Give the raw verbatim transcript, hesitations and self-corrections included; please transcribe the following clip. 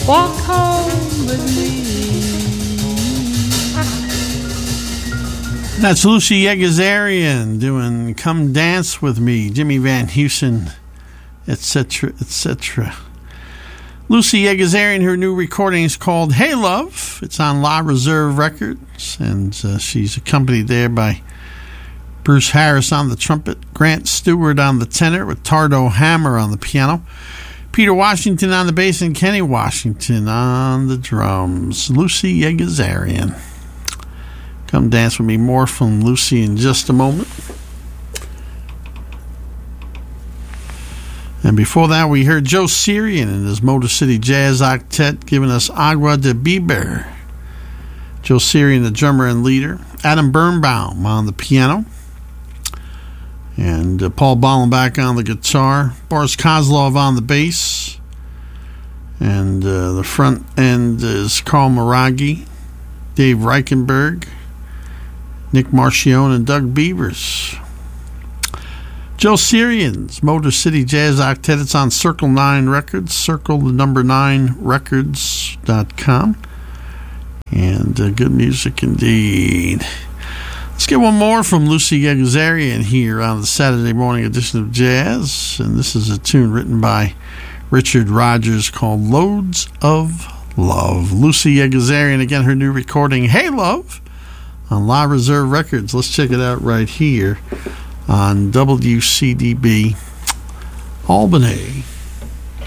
Walk home with me. That's Lucy Yegazarian doing Come Dance With Me, Jimmy Van Heusen, et cetera, et cetera. Lucy Yegazarian, her new recording is called Hey Love. It's on La Reserve Records, and uh, she's accompanied there by Bruce Harris on the trumpet, Grant Stewart on the tenor with Tardo Hammer on the piano, Peter Washington on the bass, and Kenny Washington on the drums. Lucy Yegazarian. Come Dance With Me. More from Lucy in just a moment. And before that, we heard Joe Sirian and his Motor City Jazz Octet giving us Agua de Beber. Joe Sirian, the drummer and leader. Adam Birnbaum on the piano. And uh, Paul Ballenbach on the guitar. Boris Kozlov on the bass. And uh, the front end is Carl Maraghi, Dave Reichenberg, Nick Marchione, and Doug Beavers. Joe Sirian's Motor City Jazz Octet. It's on Circle nine Records, circle the number nine records dot com. And uh, good music indeed. Let's get one more from Lucy Yegazarian here on the Saturday morning edition of Jazz. And this is a tune written by Richard Rogers called Loads of Love. Lucy Yegazarian, again, her new recording, Hey Love, on La Reserve Records. Let's check it out right here on W C D B Albany.